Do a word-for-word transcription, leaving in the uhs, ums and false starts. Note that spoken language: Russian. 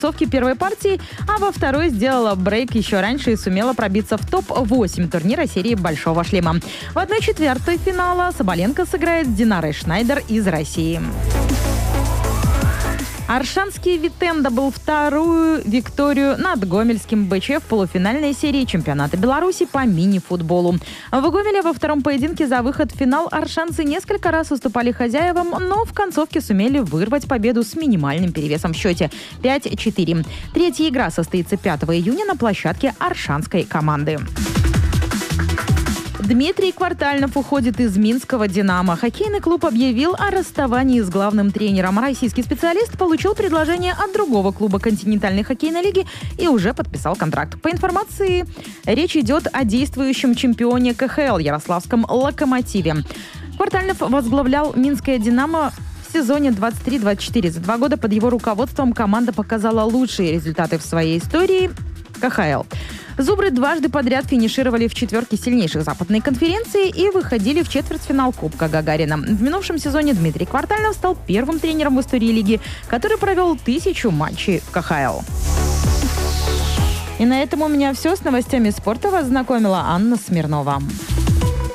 концовке первой партии, а во второй сделала брейк еще раньше и сумела пробиться в топ восемь турнира серии «Большого шлема». В одной четвертой финала Соболенко сыграет с Динарой Шнайдер из России. Аршанский Витэн добыл вторую викторию над гомельским БЧ в полуфинальной серии чемпионата Беларуси по мини-футболу. В Гомеле во втором поединке за выход в финал аршанцы несколько раз уступали хозяевам, но в концовке сумели вырвать победу с минимальным перевесом в счете пять четыре. Третья игра состоится пятого июня на площадке аршанской команды. Дмитрий Квартальнов уходит из минского «Динамо». Хоккейный клуб объявил о расставании с главным тренером. Российский специалист получил предложение от другого клуба континентальной хоккейной лиги и уже подписал контракт. По информации, речь идет о действующем чемпионе ка ха эл ярославском «Локомотиве». Квартальнов возглавлял минское «Динамо» в сезоне двадцать три двадцать четыре. За два года под его руководством команда показала лучшие результаты в своей истории ка ха эл. Зубры дважды подряд финишировали в четверке сильнейших западной конференции и выходили в четвертьфинал Кубка Гагарина. В минувшем сезоне Дмитрий Квартальнов стал первым тренером в истории лиги, который провел тысячу матчей в ка ха эл. И на этом у меня все. С новостями спорта вас знакомила Анна Смирнова.